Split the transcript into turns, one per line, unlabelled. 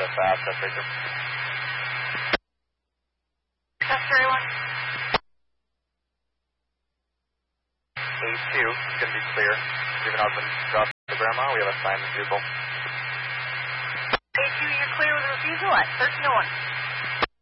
the fast, that's Victor.
That's everyone.
A2 is going to be clear. Stephen Husband dropped to Grandma. We have a signed refusal.
A2, you're clear with refusal at 1301.